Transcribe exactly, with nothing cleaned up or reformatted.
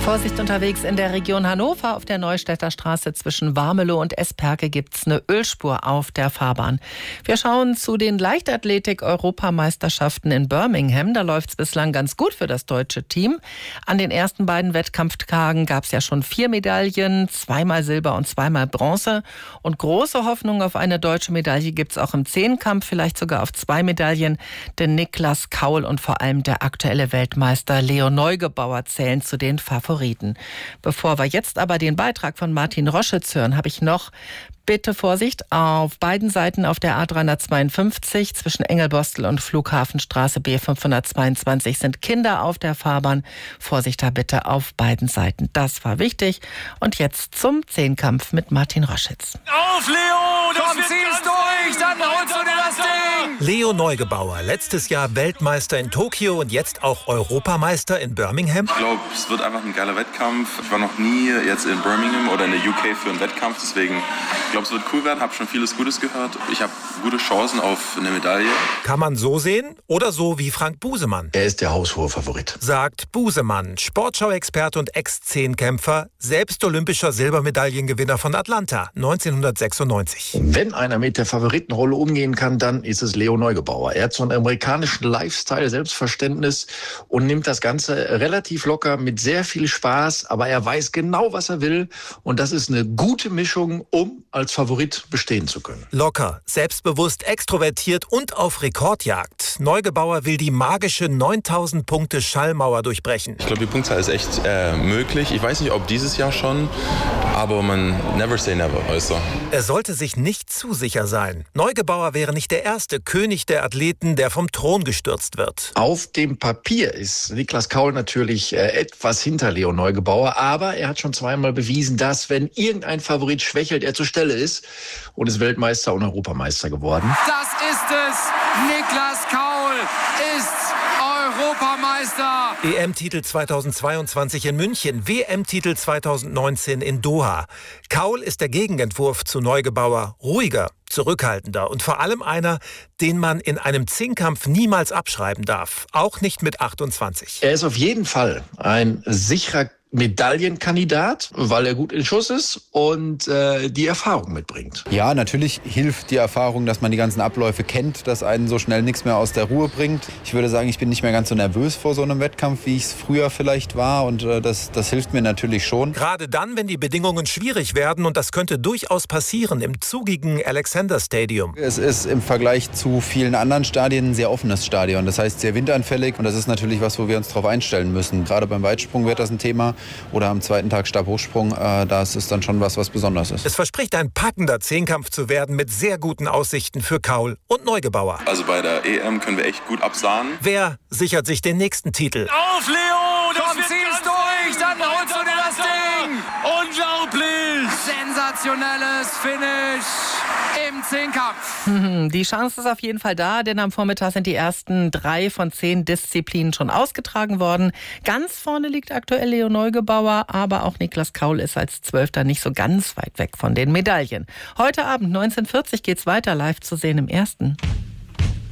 Vorsicht unterwegs in der Region Hannover. Auf der Neustädter Straße zwischen Warmelow und Esperke gibt es eine Ölspur auf der Fahrbahn. Wir schauen zu den Leichtathletik-Europameisterschaften in Birmingham. Da läuft es bislang ganz gut für das deutsche Team. An den ersten beiden Wettkampftagen gab es ja schon vier Medaillen, zweimal Silber und zweimal Bronze. Und große Hoffnung auf eine deutsche Medaille gibt es auch im Zehnkampf, vielleicht sogar auf zwei Medaillen. Denn Niklas Kaul und vor allem der aktuelle Weltmeister Leo Neugebauer zählen zu den Favoriten. Bevor wir jetzt aber den Beitrag von Martin Roschitz hören, habe ich noch bitte Vorsicht auf beiden Seiten auf der A dreihundertzweiundfünfzig zwischen Engelbostel und Flughafenstraße B fünfhundertzweiundzwanzig sind Kinder auf der Fahrbahn. Vorsicht da bitte auf beiden Seiten. Das war wichtig. Und jetzt zum Zehnkampf mit Martin Roschitz. Auf, Leo! Das Komm, zieh's durch! Dann holst du dir das Ding! Leo Neugebauer, letztes Jahr Weltmeister in Tokio und jetzt auch Europameister in Birmingham. Ich glaube, es wird einfach ein geiler Wettkampf. Ich war noch nie jetzt in Birmingham oder in der U K für einen Wettkampf, deswegen ich glaube, es wird cool werden. Habe schon vieles Gutes gehört. Ich habe gute Chancen auf eine Medaille. Kann man so sehen oder so wie Frank Busemann? Er ist der haushohe Favorit. Sagt Busemann, Sportschau-Experte und Ex-Zehnkämpfer, selbst olympischer Silbermedaillengewinner von Atlanta neunzehnhundertsechsundneunzig. Wenn einer mit der Favoritenrolle umgehen kann, dann ist es Leo Neugebauer. Er hat so einen amerikanischen Lifestyle, Selbstverständnis und nimmt das Ganze relativ locker mit sehr viel Spaß. Aber er weiß genau, was er will. Und das ist eine gute Mischung, um als Favorit bestehen zu können. Locker, selbstbewusst, extrovertiert und auf Rekordjagd. Neugebauer will die magische neuntausend Punkte Schallmauer durchbrechen. Ich glaube, die Punktzahl ist echt äh, möglich. Ich weiß nicht, ob dieses Jahr schon, aber man never say never, weißt du. Er sollte sich nicht zu sicher sein. Neugebauer wäre nicht der erste König der Athleten, der vom Thron gestürzt wird. Auf dem Papier ist Niklas Kaul natürlich äh, etwas hinter Leo Neugebauer, aber er hat schon zweimal bewiesen, dass, wenn irgendein Favorit schwächelt, er zur Stelle ist und ist Weltmeister und Europameister geworden. Das ist es! Niklas Kaul ist Europameister! E M-Titel zweitausendzweiundzwanzig in München, W M-Titel zweitausendneunzehn in Doha. Kaul ist der Gegenentwurf zu Neugebauer. Ruhiger, zurückhaltender und vor allem einer, den man in einem Zehnkampf niemals abschreiben darf. Auch nicht mit achtundzwanzig. Er ist auf jeden Fall ein sicherer Medaillenkandidat, weil er gut in Schuss ist und äh, die Erfahrung mitbringt. Ja, natürlich hilft die Erfahrung, dass man die ganzen Abläufe kennt, dass einen so schnell nichts mehr aus der Ruhe bringt. Ich würde sagen, ich bin nicht mehr ganz so nervös vor so einem Wettkampf, wie ich es früher vielleicht war, und äh, das, das hilft mir natürlich schon. Gerade dann, wenn die Bedingungen schwierig werden, und das könnte durchaus passieren im zugigen Alexander Stadium. Es ist im Vergleich zu vielen anderen Stadien ein sehr offenes Stadion, das heißt sehr windanfällig, und das ist natürlich was, wo wir uns darauf einstellen müssen. Gerade beim Weitsprung wird das ein Thema. Oder am zweiten Tag Stabhochsprung, äh, das ist dann schon was, was Besonderes ist. Es verspricht ein packender Zehnkampf zu werden mit sehr guten Aussichten für Kaul und Neugebauer. Also bei der E M können wir echt gut absahnen. Wer sichert sich den nächsten Titel? Auf, Leo! Das Komm, zieh's durch! Dann holst du dir das Ding! Unglaublich! Sensationelles Finish im Zehnkampf. Die Chance ist auf jeden Fall da, denn am Vormittag sind die ersten drei von zehn Disziplinen schon ausgetragen worden. Ganz vorne liegt aktuell Leo Neugebauer, aber auch Niklas Kaul ist als Zwölfter nicht so ganz weit weg von den Medaillen. Heute Abend neunzehn Uhr vierzig geht's weiter, live zu sehen im Ersten.